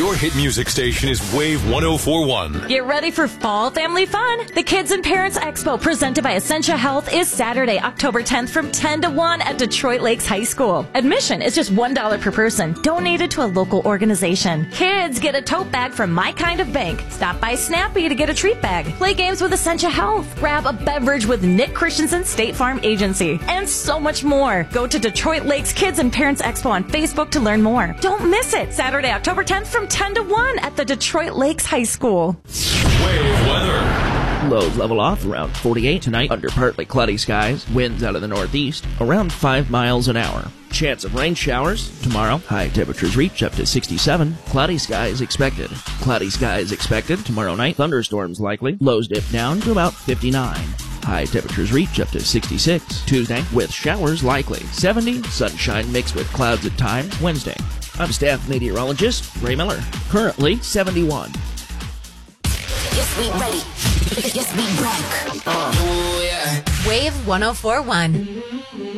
Your hit music station is Wave 1041. Get ready for fall family fun. The Kids and Parents Expo presented by Essentia Health is Saturday, October 10th from 10 to 1 at Detroit Lakes High School. Admission is just $1 per person, donated to a local organization. Kids get a tote bag from My Kind of Bank. Stop by Snappy to get a treat bag. Play games with Essentia Health. Grab a beverage with Nick Christensen State Farm Agency. And so much more. Go to Detroit Lakes Kids and Parents Expo on Facebook to learn more. Don't miss it. Saturday, October 10th from 10 to 1 at the Detroit Lakes High School. Wave weather. Lows level off around 48 tonight under partly cloudy skies. Winds out of the northeast around 5 miles an hour. Chance of rain showers tomorrow. High temperatures reach up to 67. Cloudy skies expected. Cloudy skies expected tomorrow night. Thunderstorms likely. Lows dip down to about 59. High temperatures reach up to 66. Tuesday with showers likely. 70. Sunshine mixed with clouds at times. Wednesday. I'm staff meteorologist Ray Miller. Currently 71. Yes, we ready. Yes, we back. Oh, yeah. Wave 1041.